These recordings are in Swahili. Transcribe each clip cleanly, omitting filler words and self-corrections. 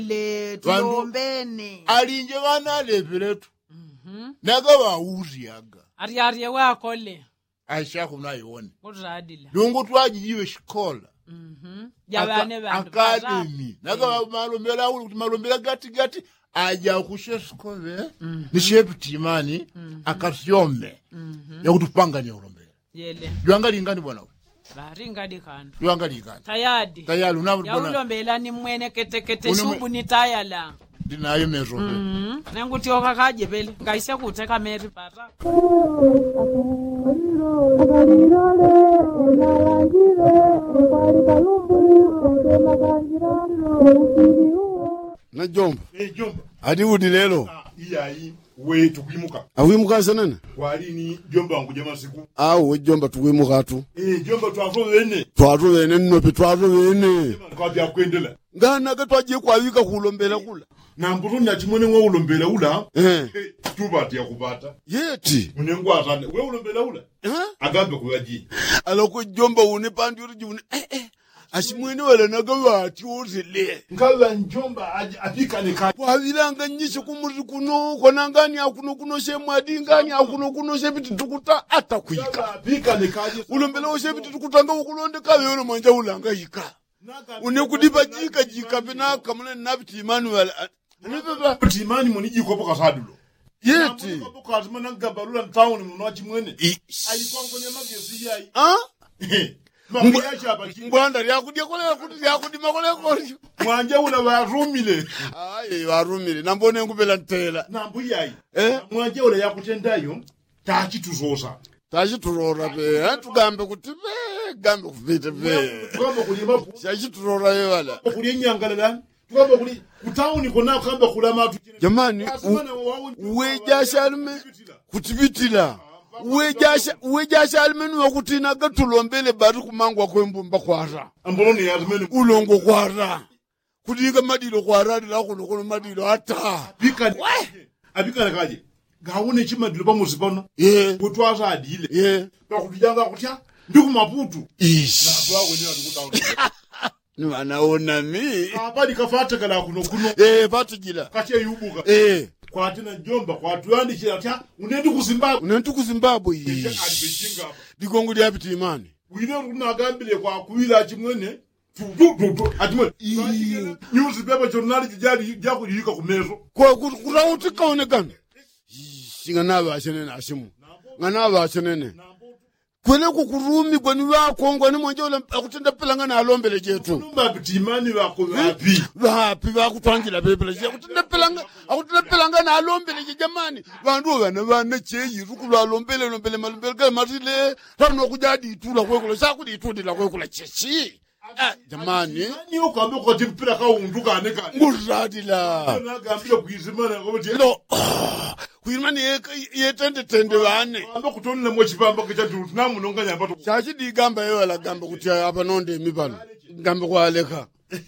le tuombene alinje bana leveretu naga bauriyaga ari wakole aisha kunayone kuzadila lungu twajiwe shikola yabane bantu academy naga malombela gati aja kushe skole nishepu timani akasyome yakutupanganya ulombela yele jwanga lingani bwana baringadi kantu jwanga lingani tayadi unabu bwana ulombela ni mwene kete subu ni tayala dinayo mezo nenguti okakaje bele ngaise kuthe kameri pata na jomba jomba adi udi lelo iyayi we tukimuka awimuka sanana walini jomba wangu jama siku we jomba tuwimuka tu jomba twafo wene nnopi twatu wene kwa bya kwendela ngana ke twaje kwawika kulombela kula na mburunya chimone mwa ulombela ula tubati ya kupata yeti unengwazana we ulombela ula agambe kuyaji aloko jomba une pandi uri june ashimwene wala nagawati uzile ngala njomba apikane ka wavilanga nyishe kumuri kuno konangani akuno shemwadi ngani akuno shebiti tukuta atakuika apikane kaje ulombela shebiti tukutanga ukulonde kayo manja ulanga yika une kudipa jika pena kamune nabiti Emmanuel nibeba timani muniji ko boka sadulo yeti ko boka azmana ngabalula town muno chimwene ayikwango nyamagezi yayi mbwanda lyakudya kolela kuti lyakudima kolela koli mwanje una barumile barumile nambone ngubela ntela nambuyayi mwanje ule yakutendayo tachituzosa pe tugambe kuti gambe kuvite pe tugambe kulima chachiturora yewala kuli nyangalala tugambe kuli kutauni kona kamba kulama jamani wejashalme kutibitila wejasha almenu wakutina gatulombele bari kumangwa kwembumba kwara ambononi yazmenu ulongo kwara kudiga madilo kwara dila kuno madilo ata abikana kaje gaune chimadilo pamuzipono kutwaza adile bakutujanga kutya ndikumaputu na bwa kwenye tukutaona ni wanaona mi abali kafata kala kuno patujila kache yubuka kwa tina njomba kwa tuandi chila unendi kuzimbabwe digongo lya bitimani wile runagambile kwa kuwila chimwene atimwe newspaper journal jijali jako yika kumezo kwa kurauti kaonekana ngana ashenene ashimu ngana ashenene kwele kukurumi kwani wakongwa ni mwanje ule akutenda pelanga na alombele jetu numba bitimani wako wapi wakutwangira bebele je akutenda pelanga na alombele je jamani bandu bana cheyi rukulwa alombele malombele kale matile tano kujadi itula kwekula sakudi itudila kwekula chechi jamani ni ukambe ko timpira ka unduka aneka muradila na gambile kuizimana ngobe kuimani yetende wane amba kutonne mo chipamba kicha tutuna munonga nyamba to chachi digamba yo la gamba kuti apa nonde mipano gamba kwaleka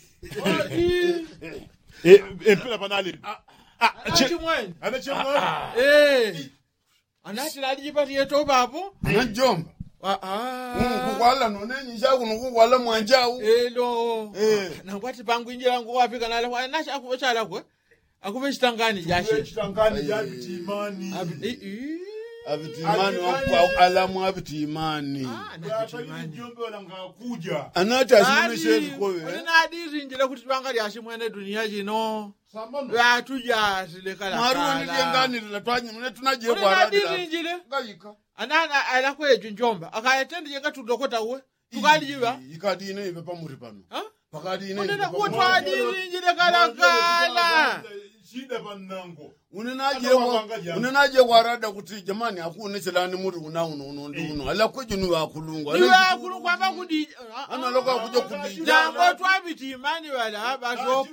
empela banali chimweni ana chimweni anati lalipa yeto babu anjomba kukwala noneni chakuno kukwala mwanjau lo nangwati pangu injira ngo wapika nala anachi akuvechala kwe akuve chitangani jashe chitangani ya bitimani abitimani alamu abitimani njombe wala ngakuja anati ashimune shetu kowe nadi njira kuti bangali ashimwene dunia jino yatuja silekala maru ndiyengani latwanye mune tunaje kwa radila ngayika anana alakweje njomba akayetende yenga tudokota we tukalijiwa ikadine ibe pamuri pano pakadine unena kutwadi njire kala shida banango unenaje kwa rada kuti jamani akune chelani muri uno alakweje ni wakulungwa aba kudi ana loka kuja kudi jango twabiti imani wala basho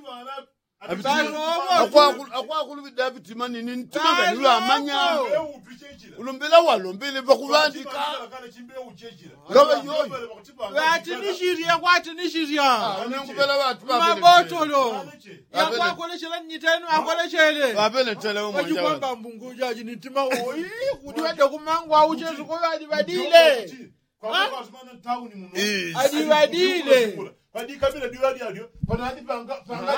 akwa kulubi David mani ni ntimanga niwe amanya ulombela walombele bakubandika ngabe yoyo bati nishiria kwati nishiria ngubela watu babele mabotolo yakwa koleshela nyiteno akoleshele babele tele umanja wajikwamba mbungu jaji nitima oyi kudiwede kumangwa uchezo ko badile kwa azmana town muno adibadile Padi kabila diwadi adio, panadi panga